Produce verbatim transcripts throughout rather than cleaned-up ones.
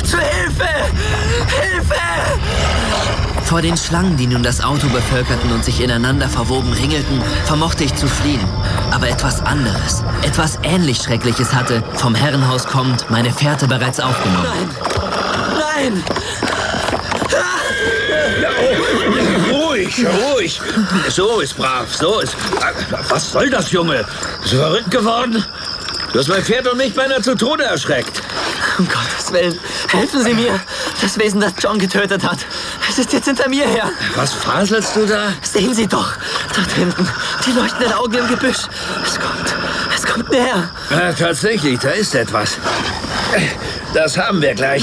Zu Hilfe! Hilfe! Vor den Schlangen, die nun das Auto bevölkerten und sich ineinander verwoben ringelten, vermochte ich zu fliehen. Aber etwas anderes, etwas ähnlich Schreckliches hatte, vom Herrenhaus kommend, meine Fährte bereits aufgenommen. Nein! Nein! Ja, oh, ruhig, ruhig. So ist brav, so ist... Was soll das, Junge? Bist du verrückt geworden? Du hast mein Pferd und mich beinahe zu Tode erschreckt. Um Gottes Willen, helfen Sie mir. Das Wesen, das John getötet hat. Es ist jetzt hinter mir her. Was faselst du da? Sehen Sie doch, dort hinten, die leuchtenden Augen im Gebüsch. Es kommt, es kommt näher. Ja, tatsächlich, da ist etwas. Das haben wir gleich.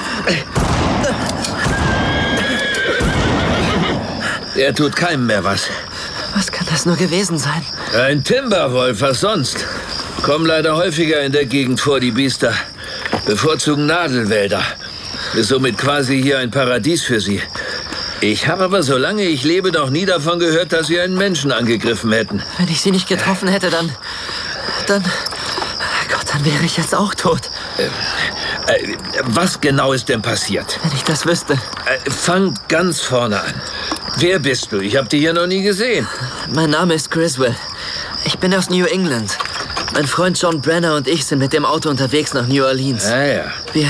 Er tut keinem mehr was. Was kann das nur gewesen sein? Ein Timberwolf, was sonst? Kommen leider häufiger in der Gegend vor, die Biester. Bevorzugen Nadelwälder. Ist somit quasi hier ein Paradies für sie. Ich habe aber, solange ich lebe, noch nie davon gehört, dass sie einen Menschen angegriffen hätten. Wenn ich sie nicht getroffen hätte, dann... Dann... Gott, dann wäre ich jetzt auch tot. Äh, äh, was genau ist denn passiert? Wenn ich das wüsste. Äh, fang ganz vorne an. Wer bist du? Ich habe dich hier noch nie gesehen. Mein Name ist Griswold. Ich bin aus New England. Mein Freund John Brenner und ich sind mit dem Auto unterwegs nach New Orleans. Ah, ja. Wir...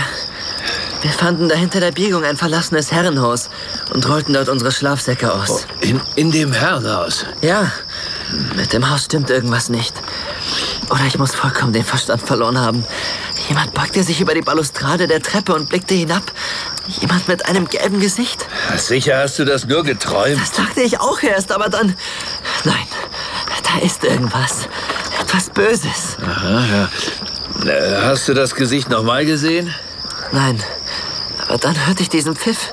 Wir fanden da hinter der Biegung ein verlassenes Herrenhaus und rollten dort unsere Schlafsäcke aus. Oh, in, in dem Herrenhaus? Ja, mit dem Haus stimmt irgendwas nicht. Oder ich muss vollkommen den Verstand verloren haben. Jemand beugte sich über die Balustrade der Treppe und blickte hinab. Jemand mit einem gelben Gesicht. Sicher hast du das nur geträumt? Das dachte ich auch erst, aber dann... Nein, da ist irgendwas. Etwas Böses. Aha, ja. Äh, Hast du das Gesicht noch mal gesehen? Nein, aber dann hörte ich diesen Pfiff.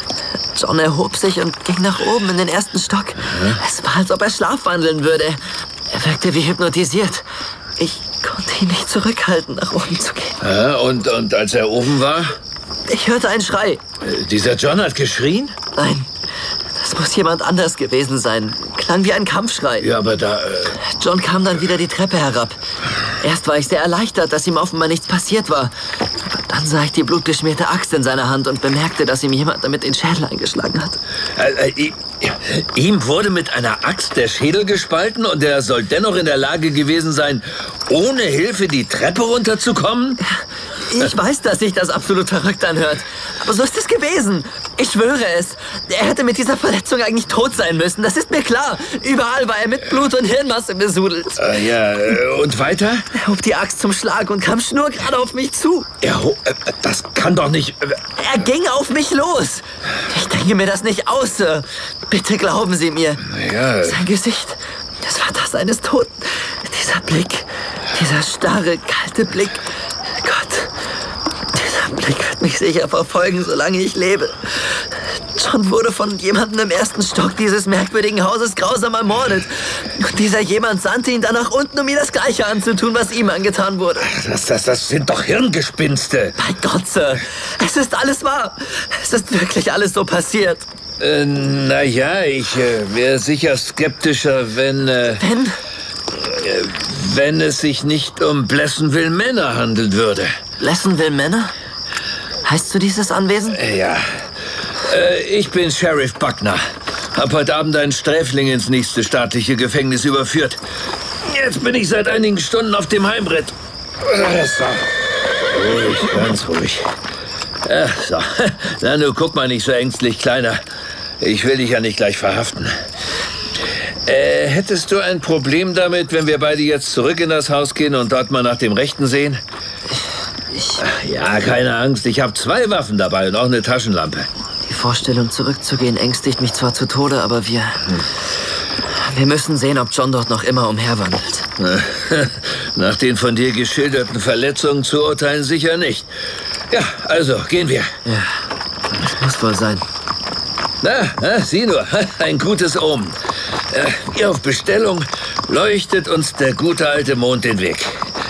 John erhob sich und ging nach oben in den ersten Stock. Mhm. Es war, als ob er schlafwandeln würde. Er wirkte wie hypnotisiert. Ich konnte ihn nicht zurückhalten, nach oben zu gehen. Ja, und, und als er oben war? Ich hörte einen Schrei. Äh, dieser John hat geschrien? Nein, das muss jemand anders gewesen sein. Klang wie ein Kampfschrei. Ja, aber da... Äh... John kam dann wieder die Treppe herab. Erst war ich sehr erleichtert, dass ihm offenbar nichts passiert war. Dann sah ich die blutgeschmierte Axt in seiner Hand und bemerkte, dass ihm jemand damit den Schädel eingeschlagen hat. Äh, äh, ihm wurde mit einer Axt der Schädel gespalten und er soll dennoch in der Lage gewesen sein, ohne Hilfe die Treppe runterzukommen? Ich weiß, dass sich das absolut verrückt anhört. Aber so ist es gewesen. Ich schwöre es. Er hätte mit dieser Verletzung eigentlich tot sein müssen. Das ist mir klar. Überall war er mit Blut und Hirnmasse besudelt. Äh, ja, und weiter? Er hob die Axt zum Schlag und kam schnurgerade auf mich zu. Er ho äh, das kann doch nicht... Äh, er ging auf mich los. Ich denke mir das nicht aus, Sir. Bitte glauben Sie mir. Ja. Sein Gesicht, das war das eines Toten. Dieser Blick, dieser starre, kalte Blick. Gott, dieser Blick wird mich sicher verfolgen, solange ich lebe. John wurde von jemandem im ersten Stock dieses merkwürdigen Hauses grausam ermordet. Und dieser jemand sandte ihn dann nach unten, um mir das Gleiche anzutun, was ihm angetan wurde. Das, das, das sind doch Hirngespinste. Bei Gott, Sir, es ist alles wahr. Es ist wirklich alles so passiert. Äh, naja, ich äh, wäre sicher skeptischer, wenn... Äh, wenn? Äh, wenn es sich nicht um Blessonville Manor handeln würde. Blessonville Manor? Heißt so dieses Anwesen? Äh, ja. Äh, ich bin Sheriff Buckner. Hab heute Abend einen Sträfling ins nächste staatliche Gefängnis überführt. Jetzt bin ich seit einigen Stunden auf dem Heimbrett. Äh, so. Ruhig, ganz ruhig. Äh, so. Na, nur guck mal nicht so ängstlich, Kleiner. Ich will dich ja nicht gleich verhaften. Äh, hättest du ein Problem damit, wenn wir beide jetzt zurück in das Haus gehen und dort mal nach dem Rechten sehen? Ich... Ja, keine Angst. Ich habe zwei Waffen dabei und auch eine Taschenlampe. Die Vorstellung, zurückzugehen, ängstigt mich zwar zu Tode, aber wir... Hm. Wir müssen sehen, ob John dort noch immer umherwandelt. Nach den von dir geschilderten Verletzungen zu urteilen sicher nicht. Ja, also, gehen wir. Ja, das muss wohl sein. Na, na, sieh nur, ein gutes Omen. Äh, wie auf Bestellung leuchtet uns der gute alte Mond den Weg.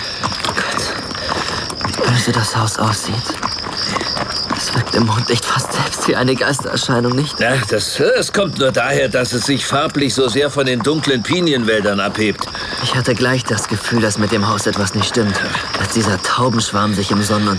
Gott, wie böse das Haus aussieht. Es wirkt im Mondlicht fast selbst wie eine Geistererscheinung, nicht? Ja, das, das kommt nur daher, dass es sich farblich so sehr von den dunklen Pinienwäldern abhebt. Ich hatte gleich das Gefühl, dass mit dem Haus etwas nicht stimmt, als dieser Taubenschwarm sich im Sonnen